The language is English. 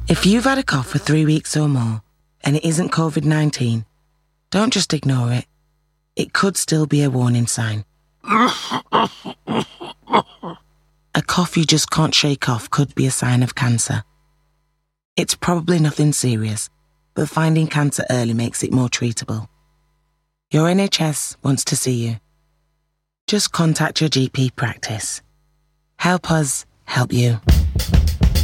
If you've had a cough for 3 weeks or more and it isn't COVID-19, don't just ignore it. It could still be a warning sign. A cough you just can't shake off could be a sign of cancer. It's probably nothing serious, but finding cancer early makes it more treatable. Your NHS wants to see you. Just contact your GP practice. Help us help you.